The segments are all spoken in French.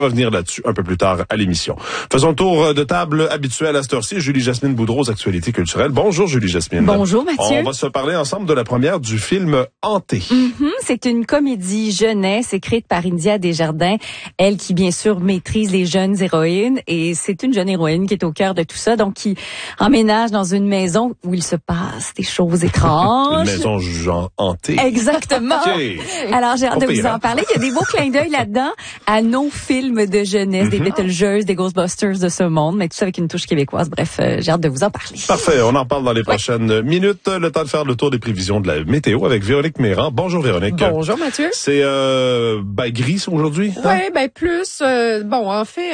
Revenir là-dessus un peu plus tard à l'émission. Faisons le tour de table habituel à cette heure-ci. Julie-Jasmine Boudreau, aux actualités culturelles. Bonjour Julie-Jasmine. Bonjour Mathieu. On va se parler ensemble de la première du film Hanté. C'est une comédie jeunesse écrite par India Desjardins, elle qui bien sûr maîtrise les jeunes héroïnes, et c'est une jeune héroïne qui est au cœur de tout ça, donc qui emménage dans une maison où il se passe des choses étranges. Une maison genre hantée. Exactement. Okay. Alors j'ai hâte de vous en parler. Il y a des beaux clins d'œil là-dedans à nos films de jeunesse, des Beetlejuice, des Ghostbusters de ce monde, mais tout ça avec une touche québécoise. Bref, j'ai hâte de vous en parler. Parfait, on en parle dans les prochaines minutes. Le temps de faire le tour des prévisions de la météo avec Véronique Méran. Bonjour Véronique. Bonjour Mathieu. C'est gris aujourd'hui? Hein? Oui, plus. En fait,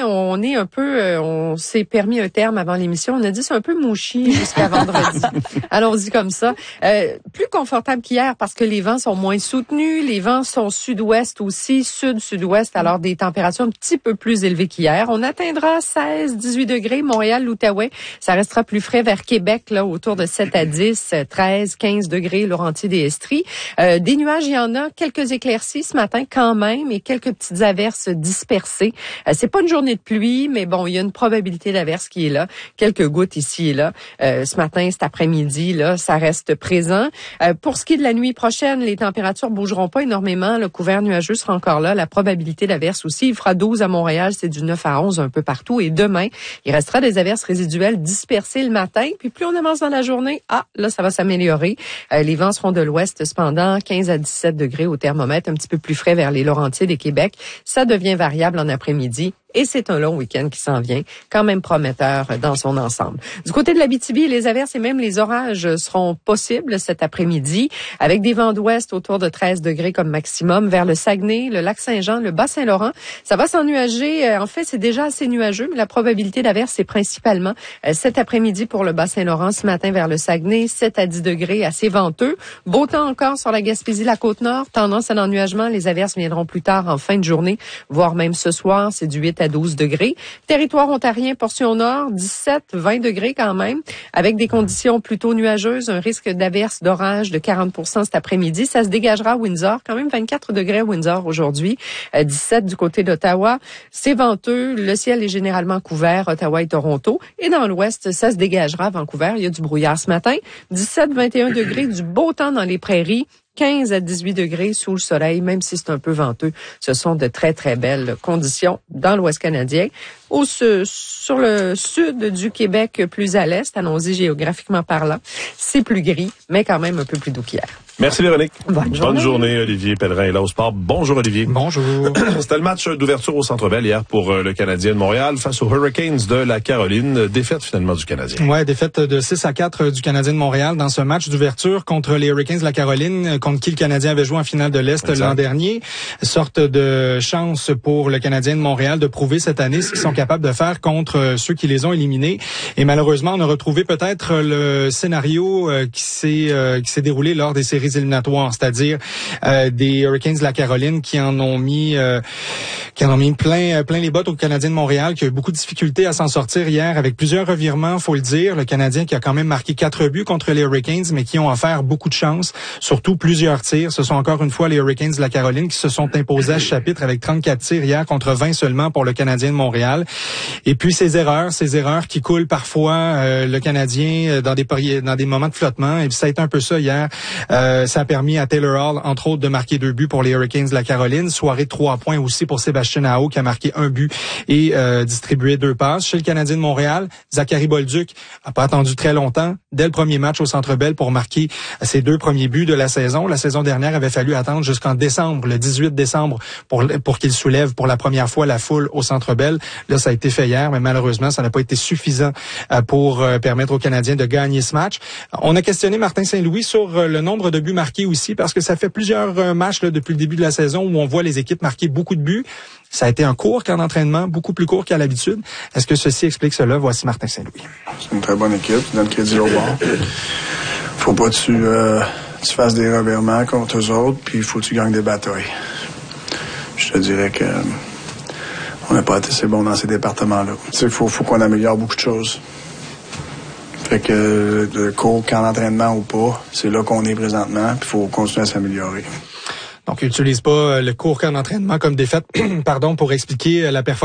on s'est permis un terme avant l'émission. On a dit c'est un peu mouchi jusqu'à vendredi. Allons-y comme ça. Plus confortable qu'hier parce que les vents sont moins soutenus. Les vents sont sud-ouest aussi, sud-sud-ouest. Alors des températures un petit peu plus élevées qu'hier. On atteindra 16-18 degrés. Montréal, l'Outaouais, ça restera plus frais vers Québec, là, autour de 7 à 10, 13, 15 degrés, Laurentides et Estrie. Des nuages, il y en a. Quelques éclaircies ce matin quand même et quelques petites averses dispersées. C'est pas une journée de pluie, mais bon, il y a une probabilité d'averse qui est là. Quelques gouttes ici et là. Ce matin, cet après-midi, là, ça reste présent. Pour ce qui est de la nuit prochaine, les températures bougeront pas énormément. Le couvert nuageux sera encore là. La probabilité d'averse aussi. Il fera 12 à Montréal, c'est du 9 à 11 un peu partout. Et demain, il restera des averses résiduelles dispersées le matin. Puis plus on avance dans la journée, là, ça va s'améliorer. Les vents seront de l'ouest cependant, 15 à 17 degrés au thermomètre, un petit peu plus frais vers les Laurentides et Québec. Ça devient variable en après-midi. Et c'est un long week-end qui s'en vient, quand même prometteur dans son ensemble. Du côté de l'Abitibi, les averses et même les orages seront possibles cet après-midi, avec des vents d'ouest autour de 13 degrés comme maximum. Vers le Saguenay, le lac Saint-Jean, le Bas-Saint-Laurent, ça va s'ennuager. En fait, c'est déjà assez nuageux, mais la probabilité d'averse, c'est principalement cet après-midi pour le Bas-Saint-Laurent, ce matin vers le Saguenay, 7 à 10 degrés, assez venteux. Beau temps encore sur la Gaspésie, la Côte-Nord, tendance à l'ennuagement. Les averses viendront plus tard en fin de journée, voire même ce soir, c'est du 8 à 12 degrés. Territoire ontarien, portion nord, 17-20 degrés quand même, avec des conditions plutôt nuageuses, un risque d'averse, d'orage de 40% cet après-midi. Ça se dégagera à Windsor, quand même 24 degrés à Windsor aujourd'hui, 17 du côté d'Ottawa. C'est venteux, le ciel est généralement couvert, Ottawa et Toronto. Et dans l'ouest, ça se dégagera à Vancouver. Il y a du brouillard ce matin, 17-21 degrés, du beau temps dans les prairies. 15 à 18 degrés sous le soleil, même si c'est un peu venteux. Ce sont de très, très belles conditions dans l'Ouest canadien. Sur le sud du Québec, plus à l'est, allons-y géographiquement parlant, c'est plus gris, mais quand même un peu plus doux qu'hier. Merci Véronique. Bonne journée. Olivier Pellerin est là au sport. Bonjour Olivier. Bonjour. C'était le match d'ouverture au Centre Bell hier pour le Canadien de Montréal face aux Hurricanes de la Caroline. Défaite finalement du Canadien. Ouais, défaite de 6-4 du Canadien de Montréal dans ce match d'ouverture contre les Hurricanes de la Caroline, contre qui le Canadien avait joué en finale de l'Est l'an dernier. Sorte de chance pour le Canadien de Montréal de prouver cette année ce qu'ils sont capables de faire contre ceux qui les ont éliminés. Et malheureusement, on a retrouvé peut-être le scénario qui s'est déroulé lors des séries éliminatoires, c'est-à-dire des Hurricanes de la Caroline qui en ont mis plein les bottes au Canadien de Montréal, qui a eu beaucoup de difficultés à s'en sortir hier avec plusieurs revirements, faut le dire. Le Canadien qui a quand même marqué 4 buts contre les Hurricanes, mais qui ont offert beaucoup de chance, surtout plusieurs tirs. Ce sont encore une fois les Hurricanes de la Caroline qui se sont imposés à ce chapitre avec 34 tirs hier contre 20 seulement pour le Canadien de Montréal. Et puis ces erreurs qui coulent parfois le Canadien dans des moments de flottement. Et puis ça a été un peu ça hier. Ça a permis à Taylor Hall, entre autres, de marquer 2 buts pour les Hurricanes de la Caroline. Soirée de 3 points aussi pour Sébastien Aho qui a marqué 1 but et distribué 2 passes. Chez le Canadien de Montréal, Zachary Bolduc a pas attendu très longtemps, dès le premier match au Centre Bell, pour marquer ses 2 premiers buts de la saison. La saison dernière avait fallu attendre jusqu'en décembre, le 18 décembre, pour qu'il soulève pour la première fois la foule au Centre Bell. Là, ça a été fait hier, mais malheureusement, ça n'a pas été suffisant pour permettre aux Canadiens de gagner ce match. On a questionné Martin Saint-Louis sur le nombre de buts marqués aussi, parce que ça fait plusieurs matchs là, depuis le début de la saison où on voit les équipes marquer beaucoup de buts. Ça a été un court camp d'entraînement, beaucoup plus court qu'à l'habitude. Est-ce que ceci explique cela? Voici Martin Saint-Louis. C'est une très bonne équipe, tu donnes crédit au bord. Faut pas que tu fasses des revirements contre eux autres, puis il faut que tu gagnes des batailles. Je te dirais que on n'a pas été assez bon dans ces départements-là. Tu sais, faut qu'on améliore beaucoup de choses. Fait que de court camp d'entraînement ou pas, c'est là qu'on est présentement, puis il faut continuer à s'améliorer. Donc, il n'utilise pas le court camp d'entraînement comme défaite, pour expliquer la performance